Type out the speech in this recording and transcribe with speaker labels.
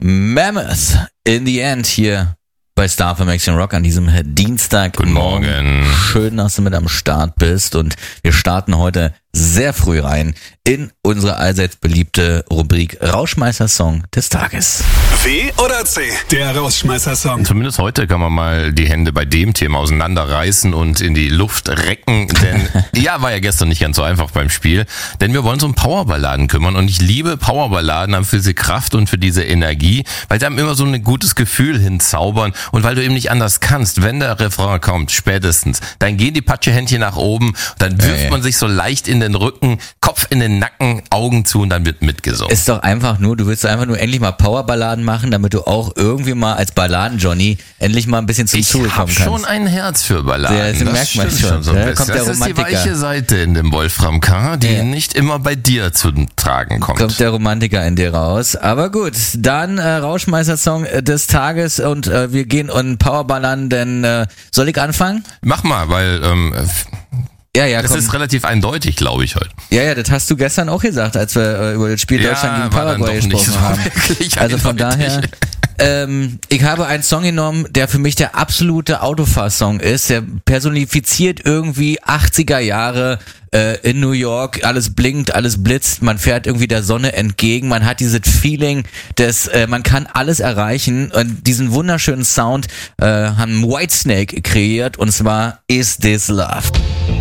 Speaker 1: Mammoth in the End hier bei Star for Max Rock an diesem Dienstag.
Speaker 2: Guten Morgen.
Speaker 1: Schön, dass du mit am Start bist und wir starten heute sehr früh rein in unsere allseits beliebte Rubrik Rausschmeißer-Song des Tages.
Speaker 3: W oder C? Der Rausschmeißer-Song.
Speaker 2: Zumindest heute kann man mal die Hände bei dem Thema auseinanderreißen und in die Luft recken, denn ja, war ja gestern nicht ganz so einfach beim Spiel, denn wir wollen uns um Powerballaden kümmern und ich liebe Powerballaden, haben für diese Kraft und für diese Energie, weil sie haben immer so ein gutes Gefühl hinzaubern und weil du eben nicht anders kannst, wenn der Refrain kommt, spätestens, dann gehen die Patschehändchen nach oben, dann wirft man sich so leicht in den Rücken, Kopf in den Nacken, Augen zu und dann wird mitgesungen.
Speaker 1: Ist doch einfach nur, du willst einfach nur endlich mal Powerballaden machen, damit du auch irgendwie mal als Balladen-Johnny endlich mal ein bisschen zum Zuge kommen kannst.
Speaker 2: Ich habe schon ein Herz für Balladen.
Speaker 1: Ja, das merkt man schon.
Speaker 2: So ein
Speaker 1: Da kommt der
Speaker 2: das ist die
Speaker 1: Romantiker.
Speaker 2: weiche Seite in dem Wolfram K., die nicht immer bei dir zum Tragen kommt.
Speaker 1: Kommt der Romantiker in dir raus. Aber gut, dann Rauschmeißer-Song des Tages und wir gehen in Powerballaden, denn soll ich anfangen?
Speaker 2: Mach mal, weil
Speaker 1: Ja,
Speaker 2: das
Speaker 1: komm.
Speaker 2: ist relativ eindeutig, glaube ich, heute.
Speaker 1: Ja, das hast du gestern auch gesagt, als wir über das Spiel Deutschland gegen
Speaker 2: war dann
Speaker 1: Paraguay
Speaker 2: doch nicht
Speaker 1: gesprochen
Speaker 2: so
Speaker 1: haben.
Speaker 2: wirklich
Speaker 1: Also von
Speaker 2: eindeutig.
Speaker 1: daher, ich habe einen Song genommen, der für mich der absolute Autofahrsong ist. Der personifiziert irgendwie 80er Jahre in New York. Alles blinkt, alles blitzt. Man fährt irgendwie der Sonne entgegen. Man hat dieses Feeling, dass man kann alles erreichen. Und diesen wunderschönen Sound haben Whitesnake kreiert. Und zwar Is This Love?